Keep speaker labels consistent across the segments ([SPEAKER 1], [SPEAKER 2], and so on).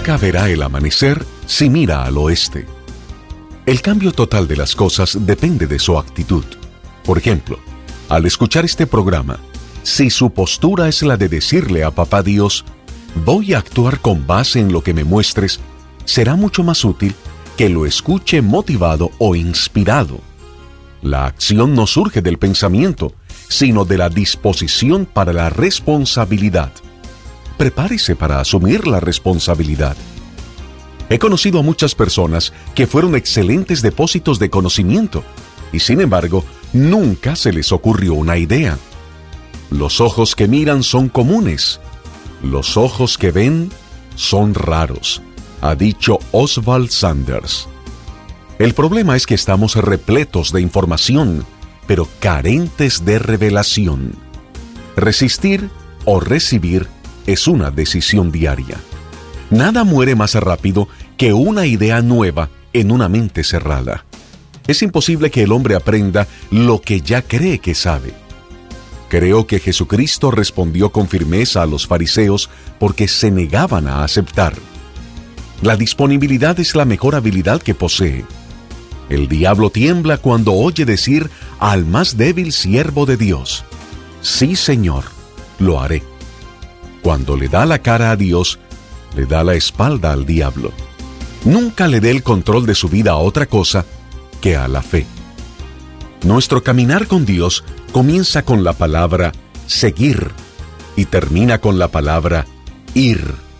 [SPEAKER 1] Nunca verá el amanecer si mira al oeste. El cambio total de las cosas depende de su actitud. Por ejemplo, al escuchar este programa, si su postura es la de decirle a Papá Dios, voy a actuar con base en lo que me muestres, será mucho más útil que lo escuche motivado o inspirado. La acción no surge del pensamiento, sino de la disposición para la responsabilidad. Prepárese para asumir la responsabilidad. He conocido a muchas personas que fueron excelentes depósitos de conocimiento y, sin embargo, nunca se les ocurrió una idea. Los ojos que miran son comunes. Los ojos que ven son raros, ha dicho Oswald Sanders. El problema es que estamos repletos de información, pero carentes de revelación. Resistir o recibir es una decisión diaria. Nada muere más rápido que una idea nueva en una mente cerrada. Es imposible que el hombre aprenda lo que ya cree que sabe. Creo que Jesucristo respondió con firmeza a los fariseos porque se negaban a aceptar. La disponibilidad es la mejor habilidad que posee. El diablo tiembla cuando oye decir al más débil siervo de Dios, sí, Señor, lo haré. Cuando le da la cara a Dios, le da la espalda al diablo. Nunca le dé el control de su vida a otra cosa que a la fe. Nuestro caminar con Dios comienza con la palabra seguir y termina con la palabra ir.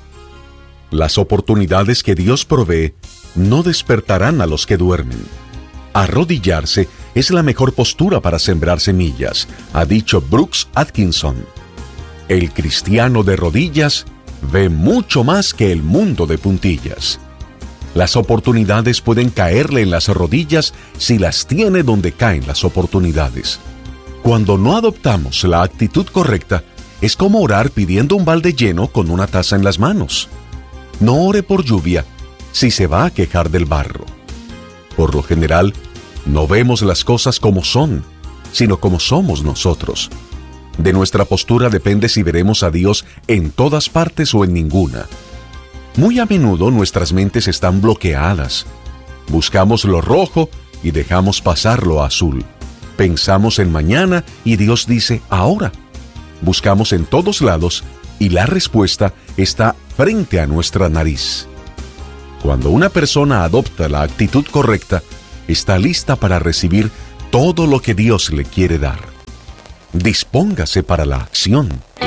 [SPEAKER 1] Las oportunidades que Dios provee no despertarán a los que duermen. Arrodillarse es la mejor postura para sembrar semillas, ha dicho Brooks Atkinson. El cristiano de rodillas ve mucho más que el mundo de puntillas. Las oportunidades pueden caerle en las rodillas si las tiene donde caen las oportunidades. Cuando no adoptamos la actitud correcta, es como orar pidiendo un balde lleno con una taza en las manos. No ore por lluvia si se va a quejar del barro. Por lo general, no vemos las cosas como son, sino como somos nosotros. De nuestra postura depende si veremos a Dios en todas partes o en ninguna. Muy a menudo nuestras mentes están bloqueadas. Buscamos lo rojo y dejamos pasar lo azul. Pensamos en mañana y Dios dice ahora. Buscamos en todos lados y la respuesta está frente a nuestra nariz. Cuando una persona adopta la actitud correcta, está lista para recibir todo lo que Dios le quiere dar. Dispóngase para la acción.